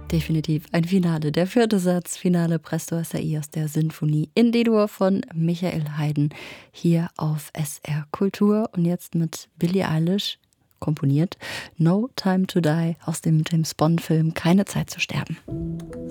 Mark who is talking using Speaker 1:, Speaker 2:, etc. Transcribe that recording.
Speaker 1: Definitiv ein Finale. Der vierte Satz, Finale Presto Assai aus der Sinfonie in D-Dur von Michael Haydn hier auf SR Kultur. Und jetzt mit Billie Eilish komponiert No Time to Die aus dem James Bond Film Keine Zeit zu sterben.